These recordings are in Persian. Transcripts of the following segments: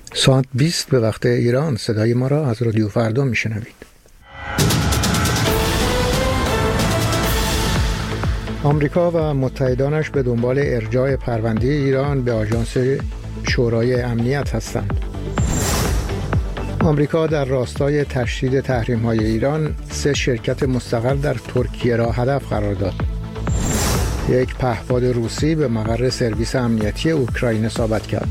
ساعت 20 به وقت ایران. صدای ما را از رادیو فردا میشنوید. آمریکا و متحدانش به دنبال ارجاع پرونده ایران به آژانس شورای امنیت هستند. آمریکا در راستای تشدید تحریم‌های ایران 3 شرکت مستقل در ترکیه را هدف قرار داد. یک پهپاد روسی به مقر سرویس امنیتی اوکراین اصابت کرد.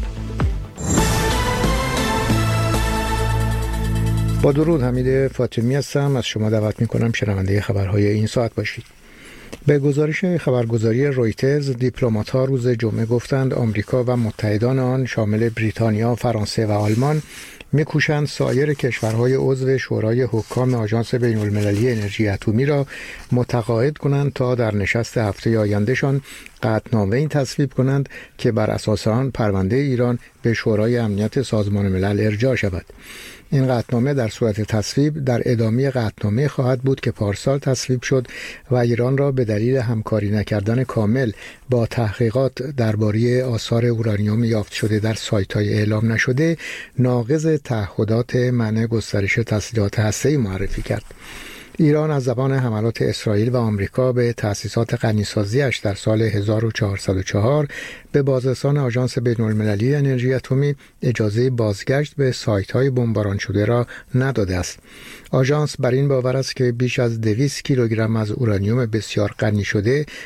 با درود، حمید فاطمی هستم. از شما دعوت می‌کنم شنونده خبرهای این ساعت باشید. به گزارش خبرگزاری رویترز، دیپلمات‌ها روز جمعه گفتند آمریکا و متحدان آن شامل بریتانیا، فرانسه و آلمان می‌کوشند سایر کشورهای عضو شورای حکام آژانس بین‌المللی انرژی اتمی را متقاعد کنند تا در نشست هفته آیندهشان قطعنامه‌ای تصویب کنند که بر اساس آن پرونده ایران به شورای امنیت سازمان ملل ارجاع شود. این قطعنامه در صورت تصویب در ادامه قطعنامه خواهد بود که پارسال تصویب شد و ایران را به دلیل همکاری نکردن کامل با تحقیقات درباره آثار اورانیوم یافت شده در سایت‌های اعلام نشده ناقض تعهدات منع گسترش تسلیحات هسته‌ای معرفی کرد. ایران از زمان حملات اسرائیل و آمریکا به تأسیسات غنیسازی‌اش در سال 1404 به بازرسان آژانس بین‌المللی انرژی اتمی اجازه بازگشت به سایت‌های بمباران شده را نداده است. آژانس بر این باور است که بیش از 200 کیلوگرم از اورانیوم بسیار غنی شده